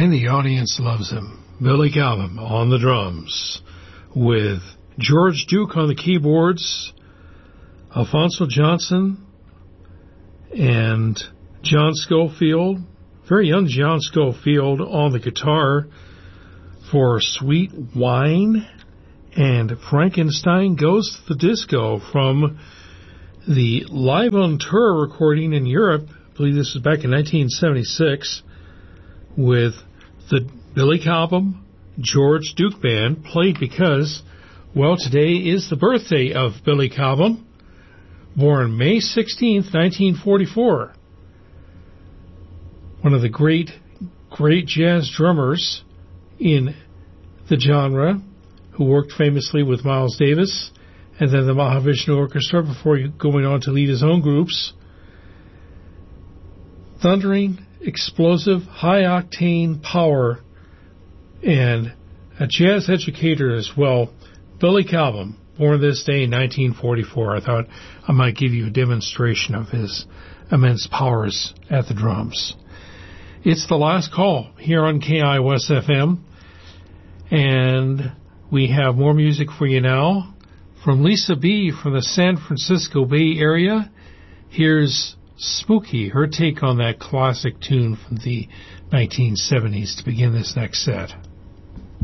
And the audience loves him. Billy Cobham on the drums, with George Duke on the keyboards, Alphonso Johnson, and John Schofield, very young John Schofield, on the guitar for Sweet Wine, and Frankenstein Goes to the Disco from the Live on Tour recording in Europe. I believe this was back in 1976, with the Billy Cobham George Duke Band, played because, well, today is the birthday of Billy Cobham, born May 16th, 1944. One of the great jazz drummers in the genre, who worked famously with Miles Davis and then the Mahavishnu Orchestra before going on to lead his own groups. Thundering, explosive, high-octane power, and a jazz educator as well. Billy Cobham, born this day in 1944. I thought I might give you a demonstration of his immense powers at the drums. It's the last call here on KIOS FM, and we have more music for you now from Lisa B. from the San Francisco Bay Area. Here's Spooky, her take on that classic tune from the 1970s to begin this next set.